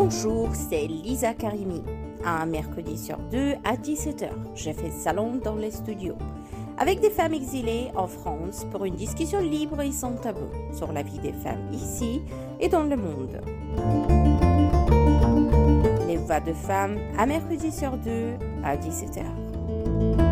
Bonjour, c'est Lisa Karimi. Un mercredi sur deux à 17h, je fais salon dans les studios avec des femmes exilées en France pour une discussion libre et sans tabou sur la vie des femmes ici et dans le monde. Les voix de femmes à mercredi sur deux à 17h.